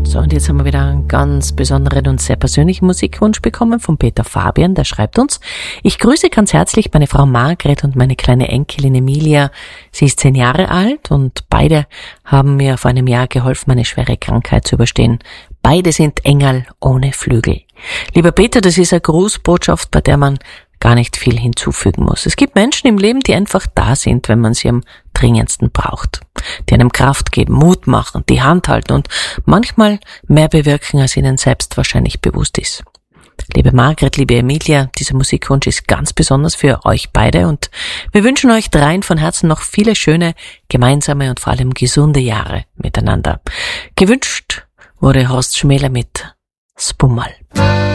So, und jetzt haben wir wieder einen ganz besonderen und sehr persönlichen Musikwunsch bekommen von Peter Fabian. Der schreibt uns: Ich grüße ganz herzlich meine Frau Margret und meine kleine Enkelin Emilia. Sie ist 10 Jahre alt und beide haben mir vor einem Jahr geholfen, meine schwere Krankheit zu überstehen. Beide sind Engel ohne Flügel. Lieber Peter, das ist eine Grußbotschaft, bei der man gar nicht viel hinzufügen muss. Es gibt Menschen im Leben, die einfach da sind, wenn man sie am dringendsten braucht. Die einem Kraft geben, Mut machen, die Hand halten und manchmal mehr bewirken, als ihnen selbst wahrscheinlich bewusst ist. Liebe Margret, liebe Emilia, dieser Musikwunsch ist ganz besonders für euch beide und wir wünschen euch dreien von Herzen noch viele schöne, gemeinsame und vor allem gesunde Jahre miteinander. Gewünscht wurde Horst Schmäler mit Spummal.